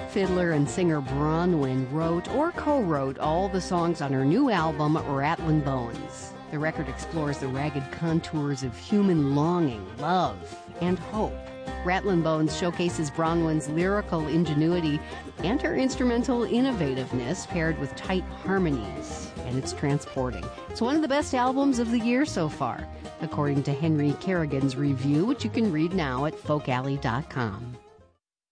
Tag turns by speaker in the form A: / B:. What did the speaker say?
A: Fiddler and singer Bronwyn wrote or co-wrote all the songs on her new album, Rattlin' Bones. The record explores the ragged contours of human longing, love, and hope. Rattlin' Bones showcases Bronwyn's lyrical ingenuity and her instrumental innovativeness paired with tight harmonies, and it's transporting. It's one of the best albums of the year so far, according to Henry Kerrigan's review, which you can read now at folkalley.com.